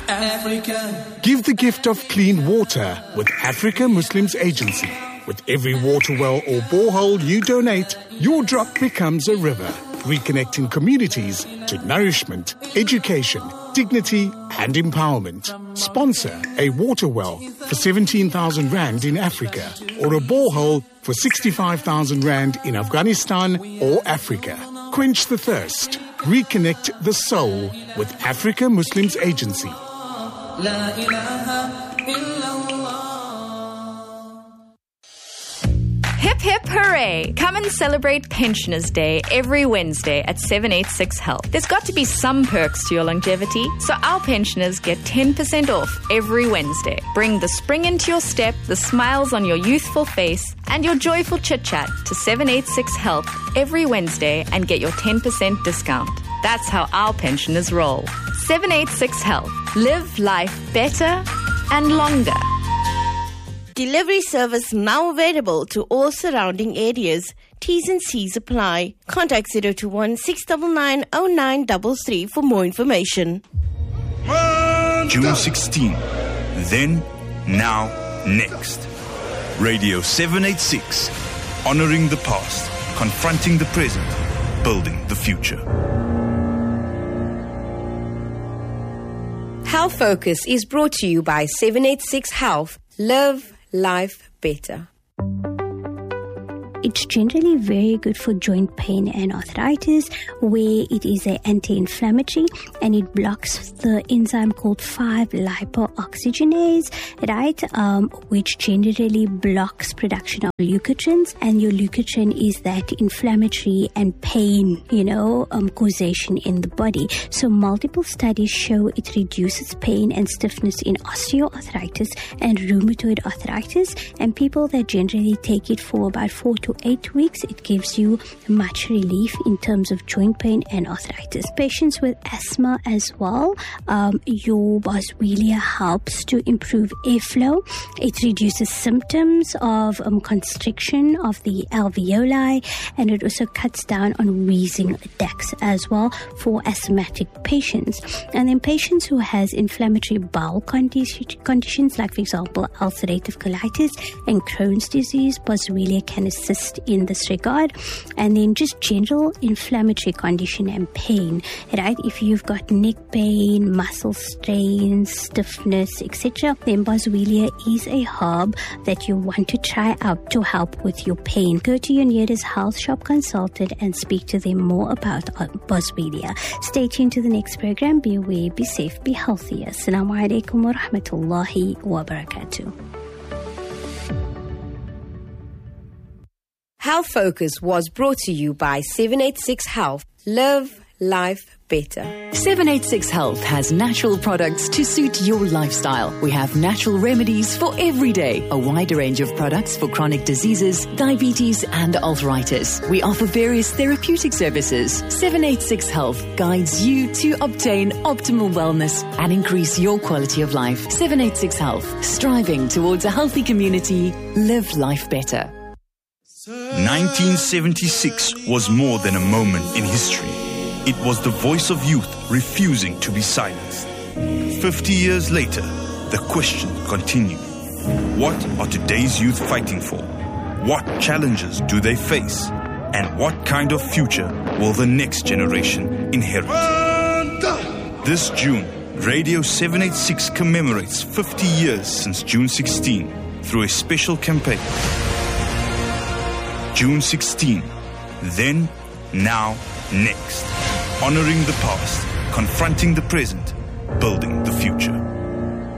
Africa. Give the gift of clean water with Africa Muslims Agency. With every water well or borehole you donate, your drop becomes a river, reconnecting communities to nourishment, education, dignity and empowerment. Sponsor a water well for 17,000 Rand in Africa or a borehole for 65,000 Rand in Afghanistan or Africa. Quench the thirst. Reconnect the soul with Africa Muslims Agency. La ilaha illallah. Hip hip hooray! Come and celebrate Pensioners Day every Wednesday at 786 Health. There's got to be some perks to your longevity, so our pensioners get 10% off every Wednesday. Bring the spring into your step, the smiles on your youthful face, and your joyful chit-chat to 786 Health every Wednesday and get your 10% discount. That's how our pensioners roll. 786 Health. Live life better and longer. Delivery service now available to all surrounding areas. T's and C's apply. Contact 021 699 0933 for more information. June 16. Then, now, next. Radio 786. Honoring the past, confronting the present, building the future. Health Focus is brought to you by 786 Health. Live life better. It's generally very good for joint pain and arthritis, where it is an anti-inflammatory and it blocks the enzyme called 5-lipoxygenase, right? Which generally blocks production of leukotrienes, and your leukotriene is that inflammatory and pain, causation in the body. So multiple studies show it reduces pain and stiffness in osteoarthritis and rheumatoid arthritis, and people that generally take it for about 4 to 8 weeks, it gives you much relief in terms of joint pain and arthritis. Patients with asthma as well, your Boswellia helps to improve airflow. It reduces symptoms of constriction of the alveoli, and it also cuts down on wheezing attacks as well for asthmatic patients. And then patients who has inflammatory bowel conditions, like for example ulcerative colitis and Crohn's disease, Boswellia can assist in this regard. And then just general inflammatory condition and pain, right? If you've got neck pain, muscle strains, stiffness, etc., then Boswellia is a herb that you want to try out to help with your pain. Go to your nearest health shop consultant and speak to them more about Boswellia. Stay tuned to the next program. Be aware, be safe, be healthy. Assalamu alaikum wa rahmatullahi wa barakatuh. Health Focus was brought to you by 786 Health. Live life better. 786 Health has natural products to suit your lifestyle. We have natural remedies for every day, a wider range of products for chronic diseases, diabetes and arthritis. We offer various therapeutic services. 786 Health guides you to obtain optimal wellness and increase your quality of life. 786 Health, striving towards a healthy community. Live life better. 1976 was more than a moment in history. It was the voice of youth refusing to be silenced. 50 years later, the question continues. What are today's youth fighting for? What challenges do they face? And what kind of future will the next generation inherit? This June, Radio 786 commemorates 50 years since June 16 through a special campaign. June 16, then, now, next. Honoring the past, confronting the present, building the future.